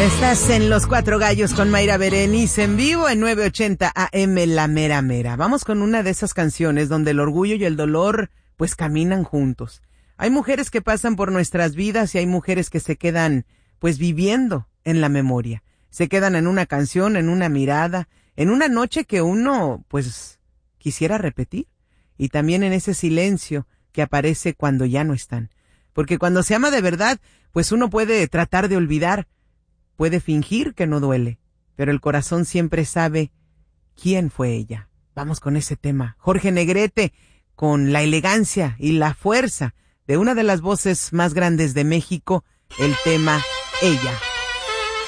Estás en Los Cuatro Gallos con Mayra Berenice en vivo en 980 AM La Mera Mera. Vamos con una de esas canciones donde el orgullo y el dolor pues caminan juntos. Hay mujeres que pasan por nuestras vidas y hay mujeres que se quedan pues viviendo en la memoria. Se quedan en una canción, en una mirada, en una noche que uno pues quisiera repetir. Y también en ese silencio que aparece cuando ya no están. Porque cuando se ama de verdad, pues uno puede tratar de olvidar, puede fingir que no duele, pero el corazón siempre sabe quién fue ella. Vamos con ese tema. Jorge Negrete, con la elegancia y la fuerza de una de las voces más grandes de México, el tema Ella.